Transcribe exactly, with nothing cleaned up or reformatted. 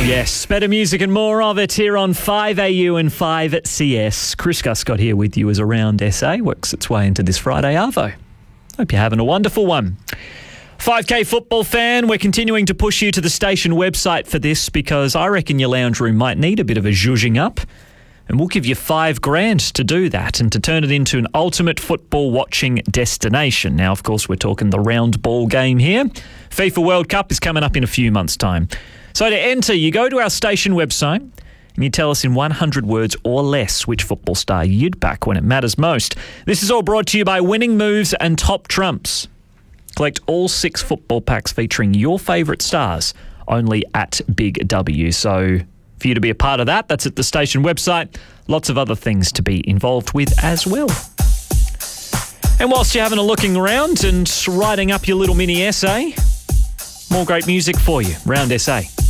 Yes, better music and more of it here on five A U and five C S. Chris Guscott here with you as Around S A works its way into this Friday Arvo. Hope you're having a wonderful one. five K football fan, we're continuing to push you to the station website for this because I reckon your lounge room might need a bit of a zhuzhing up. And we'll give you five grand to do that and to turn it into an ultimate football watching destination. Now, of course, we're talking the round ball game here. FIFA World Cup is coming up in a few months' time. So to enter, you go to our station website and you tell us in one hundred words or less which football star you'd back when it matters most. This is all brought to you by Winning Moves and Top Trumps. Collect all six football packs featuring your favourite stars only at Big W. So for you to be a part of that, that's at the station website. Lots of other things to be involved with as well. And whilst you're having a looking around and writing up your little mini essay, more great music for you. Round S A.